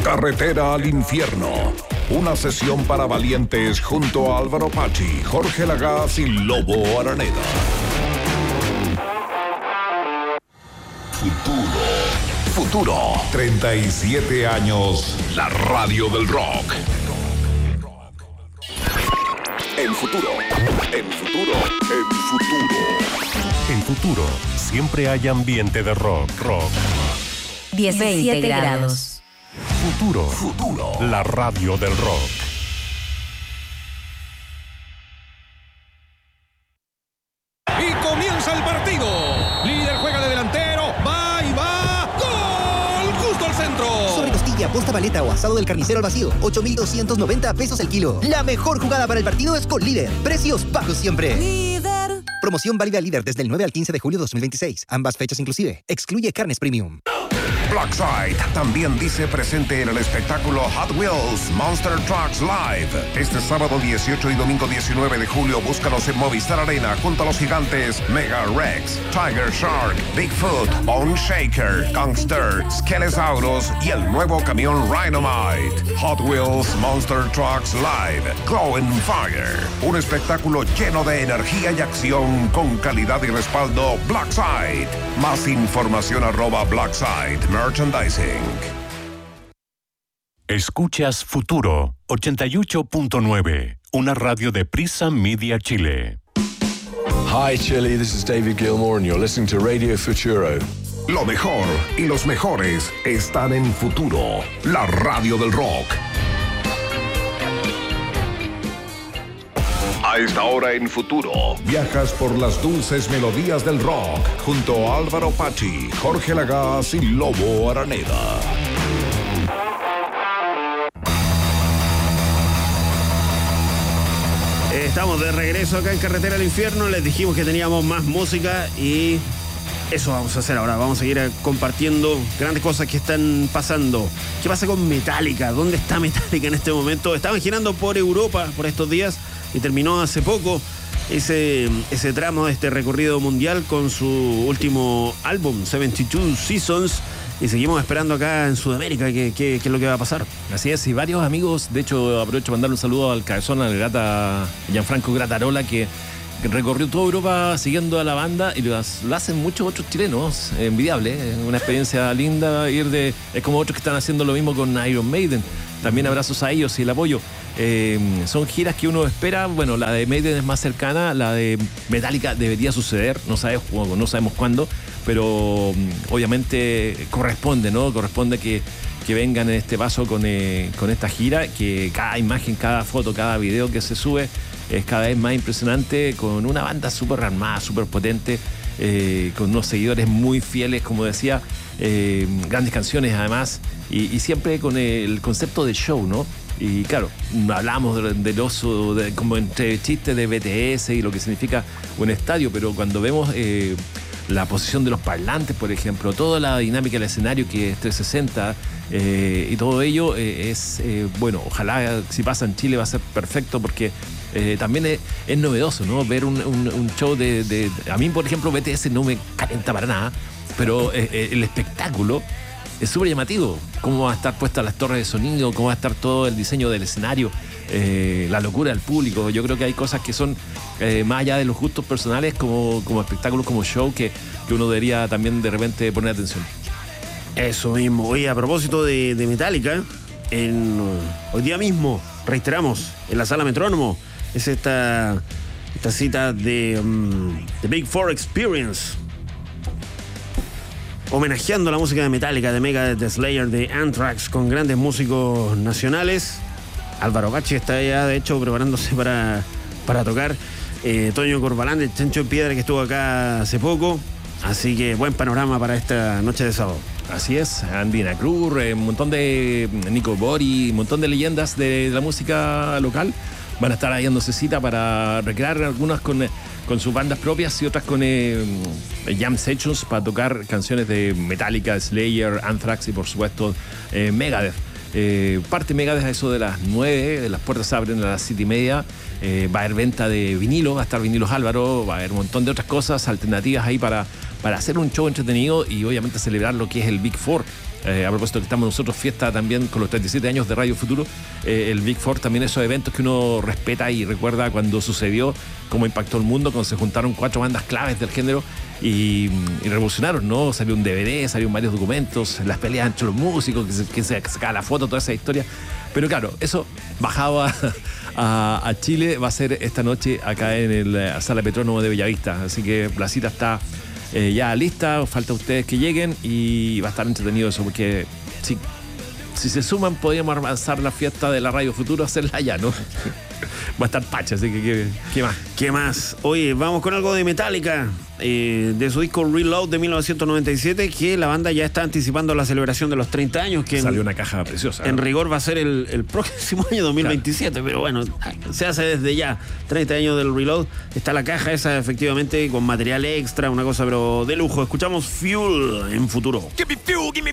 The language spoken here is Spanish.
Carretera al infierno. Una sesión para valientes junto a Álvaro Pachi, Jorge Lagaz y Lobo Araneda. Futuro. 37 años. La radio del rock. El futuro. En Futuro siempre hay ambiente de rock. 17 grados. Futuro. La radio del rock. Y comienza el partido. Líder juega de delantero. Va y va. ¡Gol! Justo al centro. Sobre costilla, posta paleta o asado del carnicero al vacío. 8,290 pesos el kilo. La mejor jugada para el partido es con Líder. Precios bajos siempre. Líder. Promoción válida Líder desde el 9 al 15 de julio 2026. Ambas fechas inclusive. Excluye carnes premium. Blackside también dice presente en el espectáculo Hot Wheels Monster Trucks Live. Este sábado 18 y domingo 19 de julio búscalos en Movistar Arena junto a los gigantes Mega Rex, Tiger Shark, Bigfoot, Bone Shaker, Gangster, Skelesaurus y el nuevo camión Rhinomite. Hot Wheels Monster Trucks Live. Glow and Fire. Un espectáculo lleno de energía y acción con calidad y respaldo Blackside. Más información @Blackside Merchandising. Escuchas Futuro 88.9, una radio de Prisa Media Chile. Hi Chile, this is David Gilmour and you're listening to Radio Futuro. Lo mejor y los mejores están en Futuro, la radio del rock. A esta hora en Futuro, viajas por las dulces melodías del rock junto a Álvaro Pachi, Jorge Lagaz y Lobo Araneda. Estamos de regreso acá en Carretera al Infierno. Les dijimos que teníamos más música y eso vamos a hacer ahora. Vamos a seguir compartiendo grandes cosas que están pasando. ¿Qué pasa con Metallica? ¿Dónde está Metallica en este momento? Estaban girando por Europa por estos días y terminó hace poco ese tramo de este recorrido mundial con su último álbum, 72 Seasons. Y seguimos esperando acá en Sudamérica qué es lo que va a pasar. Así es, y varios amigos, de hecho aprovecho para mandarle un saludo al cabezón, al Gianfranco Grattarola, que recorrió toda Europa siguiendo a la banda y lo hacen muchos otros chilenos. Envidiable, una experiencia linda es como otros que están haciendo lo mismo con Iron Maiden. También abrazos a ellos y el apoyo. Son giras que uno espera. Bueno, la de Maiden es más cercana, la de Metallica debería suceder, no sabemos cuándo, pero obviamente corresponde, ¿no? Corresponde que vengan en este paso con esta gira, que cada imagen, cada foto, cada video que se sube es cada vez más impresionante, con una banda súper armada, súper potente, con unos seguidores muy fieles, como decía, grandes canciones además, y siempre con el concepto de show, ¿no? Y claro, hablamos del oso, como entre chistes de BTS y lo que significa un estadio, pero cuando vemos la posición de los parlantes, por ejemplo, toda la dinámica del escenario que es 360 y todo ello bueno, ojalá si pasa en Chile va a ser perfecto, porque también es novedoso, ¿no? Ver un show a mí, por ejemplo, BTS no me calienta para nada, pero el espectáculo es súper llamativo. Cómo van a estar puestas las torres de sonido, cómo va a estar todo el diseño del escenario, la locura del público. Yo creo que hay cosas que son más allá de los gustos personales, como espectáculos, como show, que uno debería también de repente poner atención. Eso mismo. Oye, a propósito de Metallica, hoy día mismo, reiteramos, en la Sala Metrónomo, es esta cita de The Big Four Experience, homenajeando la música de Metallica, de Megadeth, de Slayer, de Anthrax, con grandes músicos nacionales. Álvaro Pachi está ya, de hecho, preparándose para tocar. Toño Corbalán, del Chancho de Piedra, que estuvo acá hace poco. Así que buen panorama para esta noche de sábado. Así es, Andina Cruz, un montón de Nico Bori, un montón de leyendas de la música local van a estar ahí dándose cita para recrear, algunas con sus bandas propias y otras con jam sessions para tocar canciones de Metallica, Slayer, Anthrax y por supuesto Megadeth. Parte Megadeth a eso de las 9, las puertas se abren a las 7:30. Va a haber venta de vinilo, va a estar Vinilos Álvaro, va a haber un montón de otras cosas alternativas ahí para hacer un show entretenido y obviamente celebrar lo que es el Big Four. A propósito que estamos nosotros, fiesta también con los 37 años de Radio Futuro, el Big Four, también esos eventos que uno respeta y recuerda cuando sucedió, cómo impactó el mundo, cuando se juntaron 4 bandas claves del género y revolucionaron, ¿no? Salió un DVD, salieron varios documentos, las peleas entre los músicos, que se sacaba la foto, toda esa historia. Pero claro, eso bajaba a Chile, va a ser esta noche acá en el Sala Petrónomo de Bellavista. Así que la cita está ya lista, falta ustedes que lleguen y va a estar entretenido eso, porque si se suman podríamos avanzar la fiesta de la Radio Futuro, hacerla allá, ¿no? Va a estar pacha, así que ¿qué más? ¿Qué más? Oye, vamos con algo de Metallica, de su disco Reload de 1997, que la banda ya está anticipando la celebración de los 30 años. Que salió una caja preciosa. En rigor va a ser el próximo año 2027, claro. Pero bueno, se hace desde ya. 30 años del Reload. Está la caja esa, efectivamente, con material extra, una cosa pero de lujo. Escuchamos Fuel en Futuro. Give me fuel, give me